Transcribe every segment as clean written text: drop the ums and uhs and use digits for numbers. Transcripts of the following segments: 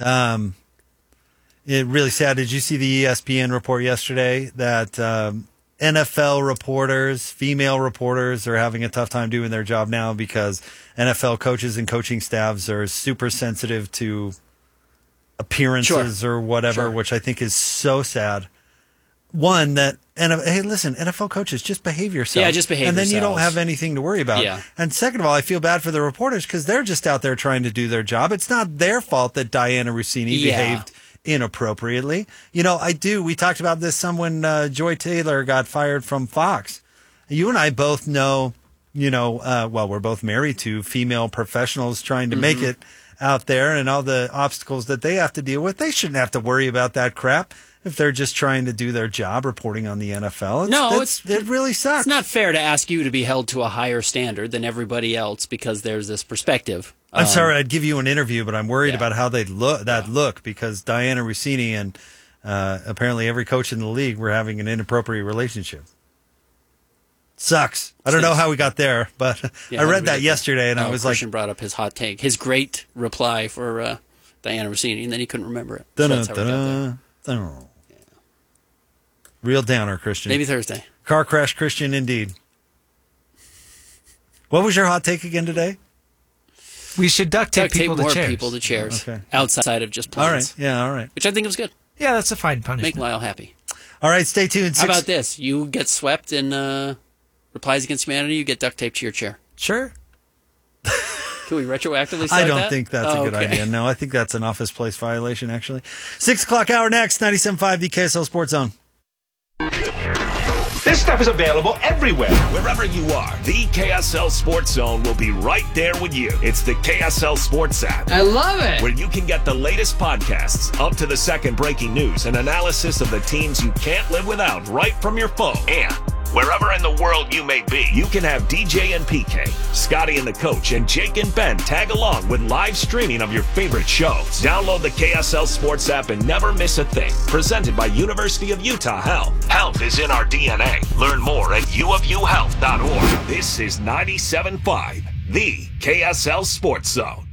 It really sad. Did you see the ESPN report yesterday that NFL reporters, female reporters, are having a tough time doing their job now because NFL coaches and coaching staffs are super sensitive to appearances or whatever, which I think is so sad. One, hey, listen, NFL coaches, just behave yourself. Yeah, just behave and then yourselves. you don't have anything to worry about. Yeah. And second of all, I feel bad for the reporters because they're just out there trying to do their job. It's not their fault that Diana Rossini behaved inappropriately. We talked about this some when Joy Taylor got fired from Fox. You and I both know, we're both married to female professionals trying to make it out there and all the obstacles that they have to deal with. They shouldn't have to worry about that crap if they're just trying to do their job reporting on the NFL. It really sucks. It's not fair to ask you to be held to a higher standard than everybody else because there's this perspective. I'm sorry, I'd give you an interview, but I'm worried about how they'd look because Diana Rossini and apparently every coach in the league were having an inappropriate relationship. Sucks. I don't know how we got there, but I read that yesterday and I was Christian brought up his hot take, his great reply for Diana Rossini, and then he couldn't remember it. So that's how we got there. Real downer, Christian. Maybe Thursday. Car crash, Christian, indeed. What was your hot take again today? We should duct tape people to chairs. People to chairs outside of just planes. All right. Yeah, all right. Which I think was good. Yeah, that's a fine punishment. Make Lyle happy. All right, stay tuned. How about this? You get swept in Replies Against Humanity, you get duct taped to your chair. Sure. Can we retroactively say I that? don't think that's a good idea. No, I think that's an office place violation, actually. 6 o'clock hour next, 97.5, the KSL Sports Zone. This stuff is available everywhere. Wherever you are, the KSL Sports Zone will be right there with you. It's the KSL Sports app. I love it. Where you can get the latest podcasts, up to the second breaking news, and analysis of the teams you can't live without right from your phone. And wherever in the world you may be, you can have DJ and PK, Scotty and the Coach, and Jake and Ben tag along with live streaming of your favorite shows. Download the KSL Sports app and never miss a thing. Presented by University of Utah Health. Health is in our DNA. Learn more at uofuhealth.org. This is 97.5, the KSL Sports Zone.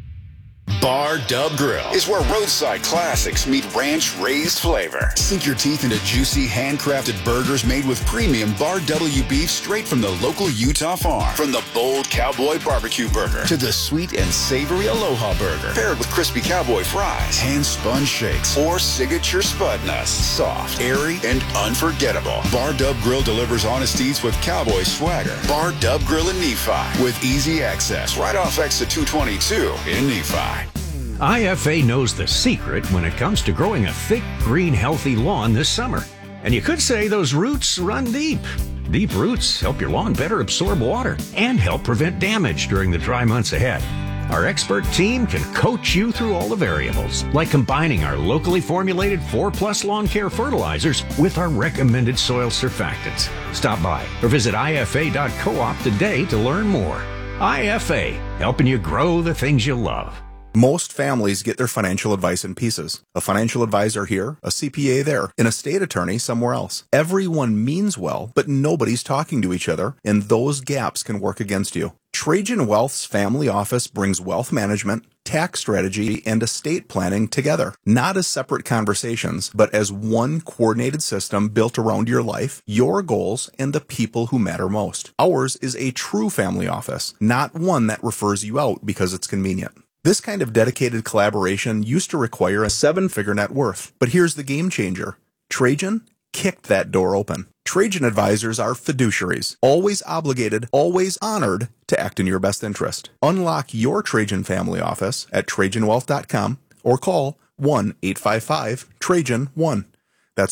Bar Dub Grill is where roadside classics meet ranch-raised flavor. Sink your teeth into juicy, handcrafted burgers made with premium Bar W beef straight from the local Utah farm. From the bold cowboy barbecue burger to the sweet and savory Aloha burger, paired with crispy cowboy fries, hand-spun shakes, or signature spud nuts. Soft, airy, and unforgettable. Bar Dub Grill delivers honest eats with cowboy swagger. Bar Dub Grill in Nephi with easy access right off exit 222 in Nephi. IFA knows the secret when it comes to growing a thick, green, healthy lawn this summer. And you could say those roots run deep. Deep roots help your lawn better absorb water and help prevent damage during the dry months ahead. Our expert team can coach you through all the variables, like combining our locally formulated 4+ lawn care fertilizers with our recommended soil surfactants. Stop by or visit ifa.coop today to learn more. IFA, helping you grow the things you love. Most families get their financial advice in pieces. A financial advisor here, a CPA there, an estate attorney somewhere else. Everyone means well, but nobody's talking to each other, and those gaps can work against you. Trajan Wealth's family office brings wealth management, tax strategy, and estate planning together. Not as separate conversations, but as one coordinated system built around your life, your goals, and the people who matter most. Ours is a true family office, not one that refers you out because it's convenient. This kind of dedicated collaboration used to require a 7-figure net worth. But here's the game changer. Trajan kicked that door open. Trajan advisors are fiduciaries, always obligated, always honored to act in your best interest. Unlock your Trajan family office at TrajanWealth.com or call 1-855-TRAJAN-1. That's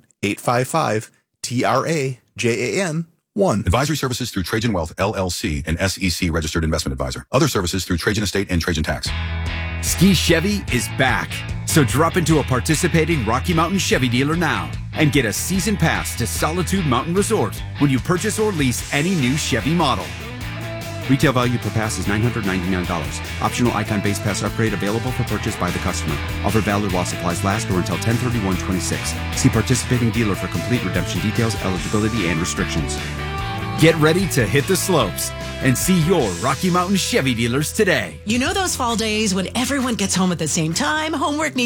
1-855-TRAJAN-1. Advisory services through Trajan Wealth, LLC, an SEC registered investment advisor. Other services through Trajan Estate and Trajan Tax. Ski Chevy is back. So drop into a participating Rocky Mountain Chevy dealer now and get a season pass to Solitude Mountain Resort when you purchase or lease any new Chevy model. Retail value per pass is $999. Optional Icon base pass upgrade available for purchase by the customer. Offer valid while supplies last or until 10/31/26. See participating dealer for complete redemption details, eligibility, and restrictions. Get ready to hit the slopes and see your Rocky Mountain Chevy dealers today. You know those fall days when everyone gets home at the same time, homework needs